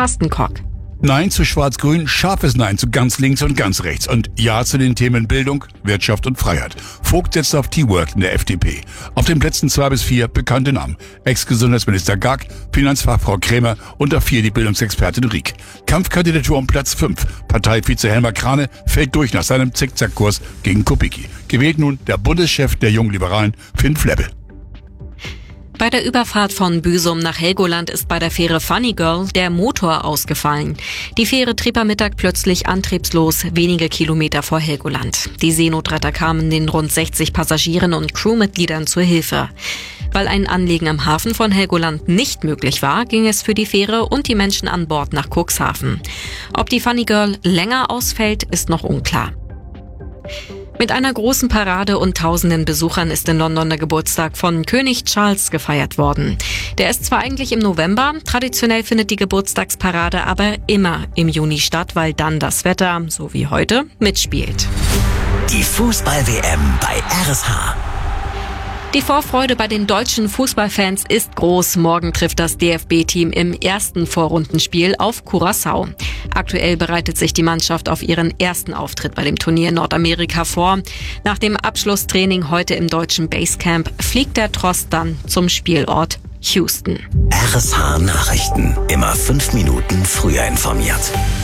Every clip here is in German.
Carsten Kock. Nein zu Schwarz-Grün, scharfes Nein zu ganz links und ganz rechts und Ja zu den Themen Bildung, Wirtschaft und Freiheit. Vogt setzt auf Teamwork in der FDP. Auf den Plätzen 2 bis 4 bekannte Namen. Ex-Gesundheitsminister Gag, Finanzfachfrau Krämer und auf 4 die Bildungsexpertin Rieck. Kampfkandidatur um Platz 5. Parteivize Helmer Krane fällt durch nach seinem Zickzackkurs gegen Kubicki. Gewählt nun der Bundeschef der Jungen Liberalen, Finn Flebbel. Bei der Überfahrt von Büsum nach Helgoland ist bei der Fähre Funny Girl der Motor ausgefallen. Die Fähre trieb am Mittag plötzlich antriebslos wenige Kilometer vor Helgoland. Die Seenotretter kamen den rund 60 Passagieren und Crewmitgliedern zur Hilfe. Weil ein Anlegen am Hafen von Helgoland nicht möglich war, ging es für die Fähre und die Menschen an Bord nach Cuxhaven. Ob die Funny Girl länger ausfällt, ist noch unklar. Mit einer großen Parade und tausenden Besuchern ist in London der Geburtstag von König Charles gefeiert worden. Der ist zwar eigentlich im November, traditionell findet die Geburtstagsparade aber immer im Juni statt, weil dann das Wetter, so wie heute, mitspielt. Die Fußball-WM bei RSH. Die Vorfreude bei den deutschen Fußballfans ist groß. Morgen trifft das DFB-Team im ersten Vorrundenspiel auf Curaçao. Aktuell bereitet sich die Mannschaft auf ihren ersten Auftritt bei dem Turnier in Nordamerika vor. Nach dem Abschlusstraining heute im deutschen Basecamp fliegt der Tross dann zum Spielort Houston. RSH Nachrichten. Immer 5 Minuten früher informiert.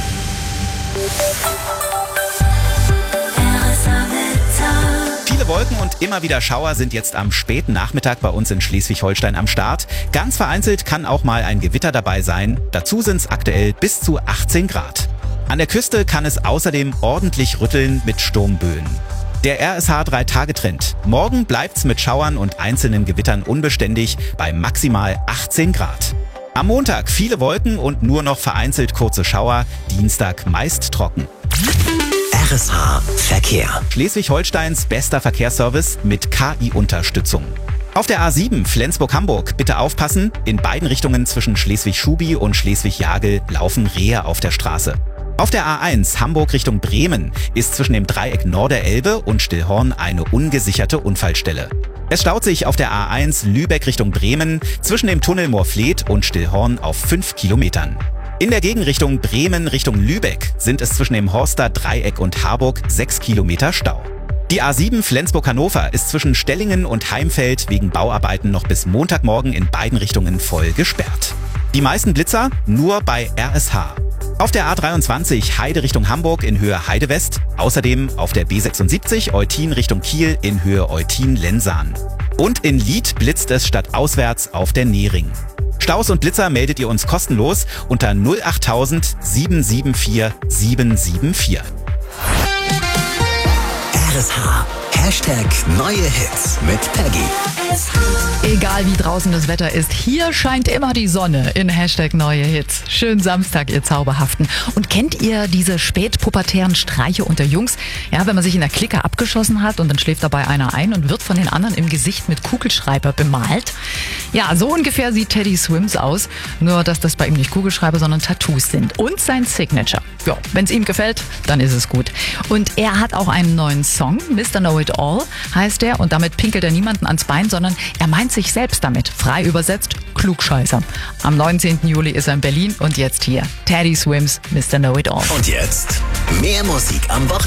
Viele Wolken und immer wieder Schauer sind jetzt am späten Nachmittag bei uns in Schleswig-Holstein am Start. Ganz vereinzelt kann auch mal ein Gewitter dabei sein. Dazu sind es aktuell bis zu 18 Grad. An der Küste kann es außerdem ordentlich rütteln mit Sturmböen. Der RSH 3-Tage-Trend. Morgen bleibt's mit Schauern und einzelnen Gewittern unbeständig bei maximal 18 Grad. Am Montag viele Wolken und nur noch vereinzelt kurze Schauer. Dienstag meist trocken. RSH Verkehr. Schleswig-Holsteins bester Verkehrsservice mit KI-Unterstützung. Auf der A7 Flensburg-Hamburg bitte aufpassen. In beiden Richtungen zwischen Schleswig-Schubi und Schleswig-Jagel laufen Rehe auf der Straße. Auf der A1 Hamburg Richtung Bremen ist zwischen dem Dreieck Norderelbe und Stillhorn eine ungesicherte Unfallstelle. Es staut sich auf der A1 Lübeck Richtung Bremen zwischen dem Tunnel Moorfleet und Stillhorn auf 5 Kilometern. In der Gegenrichtung Bremen Richtung Lübeck sind es zwischen dem Horster Dreieck und Harburg 6 Kilometer Stau. Die A7 Flensburg-Hannover ist zwischen Stellingen und Heimfeld wegen Bauarbeiten noch bis Montagmorgen in beiden Richtungen voll gesperrt. Die meisten Blitzer nur bei RSH. Auf der A23 Heide Richtung Hamburg in Höhe Heide West, außerdem auf der B76 Eutin Richtung Kiel in Höhe Eutin-Lensahn. Und in Lied blitzt es stadtauswärts auf der Nehring. Staus und Blitzer meldet ihr uns kostenlos unter 08000 774 774. RSH. Hashtag neue Hits mit Peggy. Egal wie draußen das Wetter ist, hier scheint immer die Sonne in Hashtag neue Hits. Schönen Samstag, ihr Zauberhaften. Und kennt ihr diese spätpubertären Streiche unter Jungs? Ja, wenn man sich in der Clique abgeschossen hat und dann schläft dabei einer ein und wird von den anderen im Gesicht mit Kugelschreiber bemalt. Ja, so ungefähr sieht Teddy Swims aus. Nur, dass das bei ihm nicht Kugelschreiber, sondern Tattoos sind. Und sein Signature. Ja, wenn es ihm gefällt, dann ist es gut. Und er hat auch einen neuen Song, Mr. Know It All heißt er. Und damit pinkelt er niemanden ans Bein, sondern er meint sich selbst damit. Frei übersetzt, Klugscheißer. Am 19. Juli ist er in Berlin und jetzt hier. Teddy Swims, Mr. Know It All. Und jetzt mehr Musik am Wochenende.